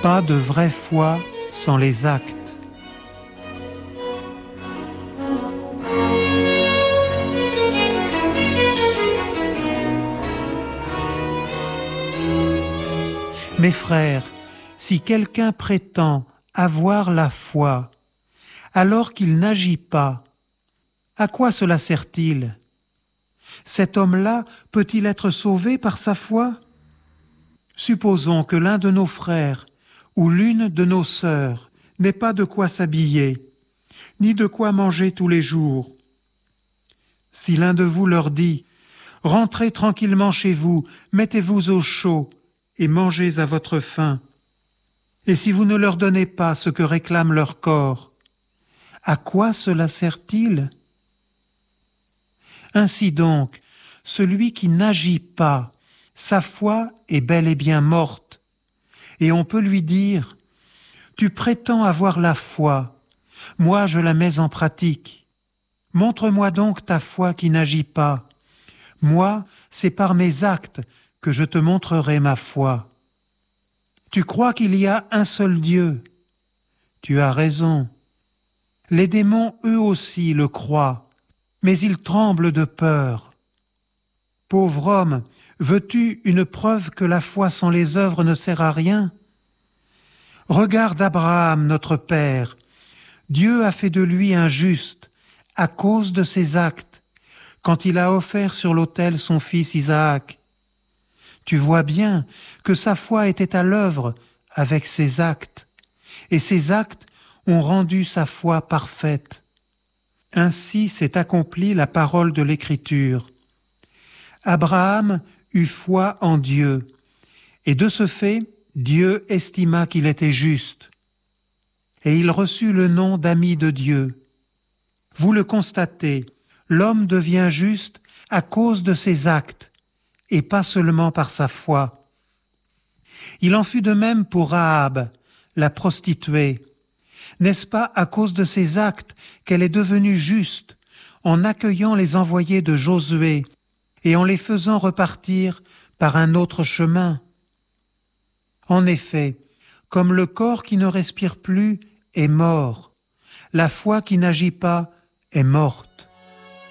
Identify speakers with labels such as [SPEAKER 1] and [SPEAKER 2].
[SPEAKER 1] Pas de vraie foi sans les actes. Mes frères, si quelqu'un prétend avoir la foi, alors qu'il n'agit pas, à quoi cela sert-il? Cet homme-là peut-il être sauvé par sa foi? Supposons que l'un de nos frères ou l'une de nos sœurs n'ait pas de quoi s'habiller, ni de quoi manger tous les jours. Si l'un de vous leur dit « Rentrez tranquillement chez vous, mettez-vous au chaud et mangez à votre faim », et si vous ne leur donnez pas ce que réclame leur corps, à quoi cela sert-il? Ainsi donc, celui qui n'agit pas, sa foi est bel et bien morte, et on peut lui dire « Tu prétends avoir la foi, moi je la mets en pratique. Montre-moi donc ta foi qui n'agit pas. Moi, c'est par mes actes que je te montrerai ma foi. Tu crois qu'il y a un seul Dieu? Tu as raison. Les démons, eux aussi, le croient, mais ils tremblent de peur. Pauvre homme, veux-tu une preuve que la foi sans les œuvres ne sert à rien? Regarde Abraham, notre père. Dieu a fait de lui un juste à cause de ses actes, quand il a offert sur l'autel son fils Isaac. Tu vois bien que sa foi était à l'œuvre avec ses actes, et ses actes ont rendu sa foi parfaite. Ainsi s'est accomplie la parole de l'Écriture. Abraham eut foi en Dieu, et de ce fait, Dieu estima qu'il était juste, et il reçut le nom d'ami de Dieu. Vous le constatez, l'homme devient juste à cause de ses actes, et pas seulement par sa foi. Il en fut de même pour Rahab, la prostituée. N'est-ce pas à cause de ses actes qu'elle est devenue juste, en accueillant les envoyés de Josué et en les faisant repartir par un autre chemin? En effet, comme le corps qui ne respire plus est mort, la foi qui n'agit pas est morte.